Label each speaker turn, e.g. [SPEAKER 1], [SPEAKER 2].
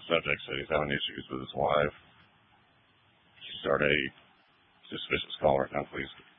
[SPEAKER 1] subject said he's having issues with his wife. Start a suspicious call right now, please.